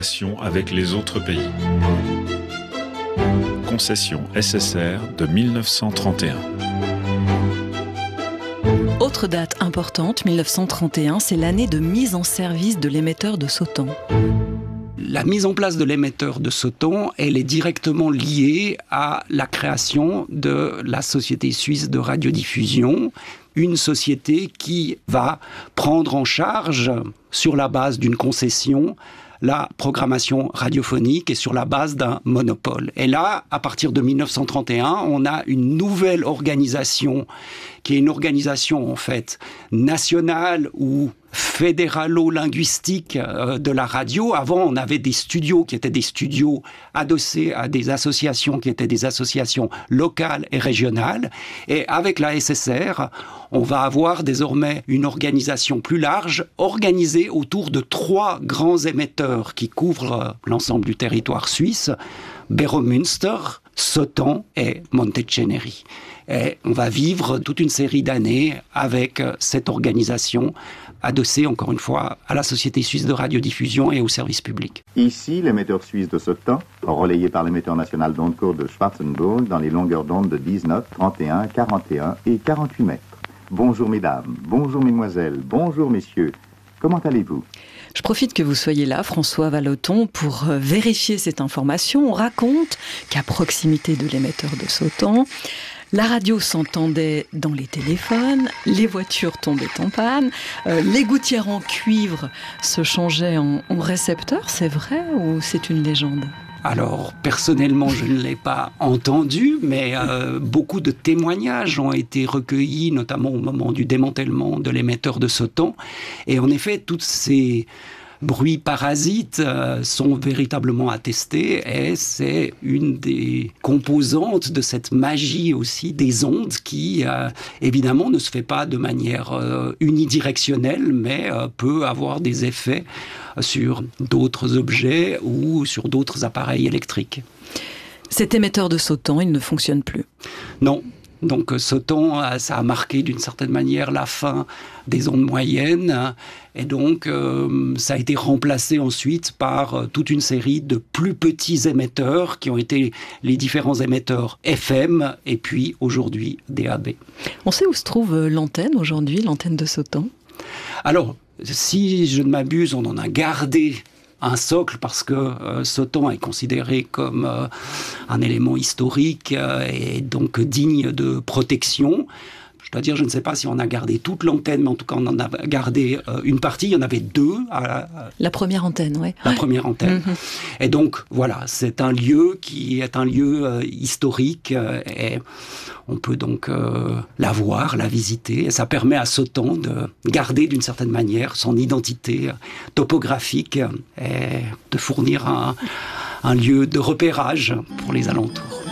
avec les autres pays. Concession SSR de 1931. Autre date importante, 1931, c'est l'année de mise en service de l'émetteur de Sauton. La mise en place de l'émetteur de Sauton, elle est directement liée à la création de la Société suisse de radiodiffusion, une société qui va prendre en charge, sur la base d'une concession, la programmation radiophonique et sur la base d'un monopole. Et là, à partir de 1931, on a une nouvelle organisation qui est une organisation en fait nationale ou fédéralo-linguistique de la radio. Avant, on avait des studios qui étaient des studios adossés à des associations qui étaient des associations locales et régionales. Et avec la SSR, on va avoir désormais une organisation plus large, organisée autour de 3 grands émetteurs qui couvrent l'ensemble du territoire suisse, Beromünster, Sauton et Monteceneri. Et on va vivre toute une série d'années avec cette organisation adossée, encore une fois, à la Société suisse de radiodiffusion et au service public. Ici, l'émetteur suisse de Sauton, relayé par l'émetteur national d'ondes courtes de Schwarzenburg dans les longueurs d'onde de 19, 31, 41 et 48 mètres. Bonjour mesdames, bonjour mesdemoiselles, bonjour messieurs. Comment allez-vous ? Je profite que vous soyez là, François Vallotton, pour vérifier cette information. On raconte qu'à proximité de l'émetteur de Sauton, la radio s'entendait dans les téléphones, les voitures tombaient en panne, les gouttières en cuivre se changeaient en récepteurs. C'est vrai ou c'est une légende ? Alors, personnellement, je ne l'ai pas entendu, mais beaucoup de témoignages ont été recueillis, notamment au moment du démantèlement de l'émetteur de Sauton. Et en effet, toutes ces bruits parasites sont véritablement attestés et c'est une des composantes de cette magie aussi des ondes qui, évidemment, ne se fait pas de manière unidirectionnelle, mais peut avoir des effets sur d'autres objets ou sur d'autres appareils électriques. Cet émetteur de Sauton, il ne fonctionne plus ? Non. Donc Sauton, ça a marqué d'une certaine manière la fin des ondes moyennes et donc ça a été remplacé ensuite par toute une série de plus petits émetteurs qui ont été les différents émetteurs FM et puis aujourd'hui DAB. On sait où se trouve l'antenne aujourd'hui, l'antenne de Sauton ? Alors, si je ne m'abuse, on en a gardé un socle parce que Sauton est considéré comme un élément historique et donc digne de protection. Je dois dire, je ne sais pas si on a gardé toute l'antenne, mais en tout cas, on en a gardé une partie. Il y en avait 2. La première antenne, oui. La première antenne. Mmh. Et donc, voilà, c'est un lieu qui est un lieu historique et on peut donc la voir, la visiter. Et ça permet à Sauton de garder d'une certaine manière son identité topographique et de fournir un lieu de repérage pour les alentours.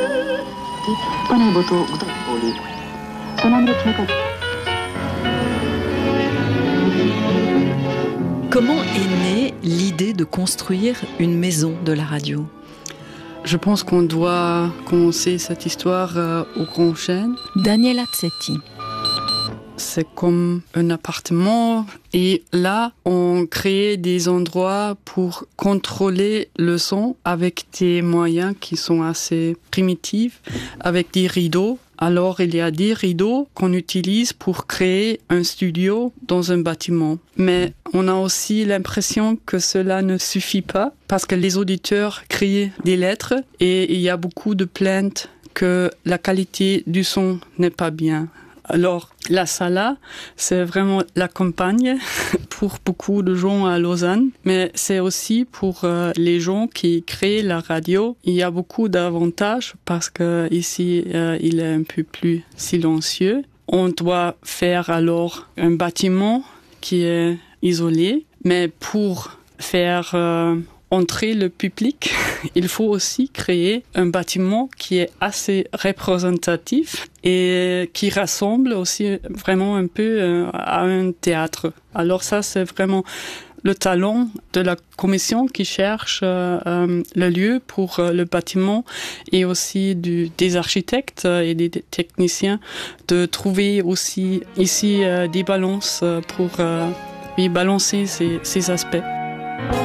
Comment est née l'idée de construire une maison de la radio ? Je pense qu'on doit commencer cette histoire au Grand Chêne. Daniela Tsetti. C'est comme un appartement et là, on crée des endroits pour contrôler le son avec des moyens qui sont assez primitifs, avec des rideaux. Alors, il y a des rideaux qu'on utilise pour créer un studio dans un bâtiment. Mais on a aussi l'impression que cela ne suffit pas parce que les auditeurs crient des lettres et il y a beaucoup de plaintes que la qualité du son n'est pas bien. Alors, la Sala, c'est vraiment la campagne pour beaucoup de gens à Lausanne, mais c'est aussi pour les gens qui créent la radio. Il y a beaucoup d'avantages parce que ici, il est un peu plus silencieux. On doit faire alors un bâtiment qui est isolé, mais pour faire entrer le public, il faut aussi créer un bâtiment qui est assez représentatif et qui rassemble aussi vraiment un peu à un théâtre. Alors ça, c'est vraiment le talent de la commission qui cherche le lieu pour le bâtiment et aussi des architectes et des techniciens de trouver aussi ici des balances pour balancer ces aspects.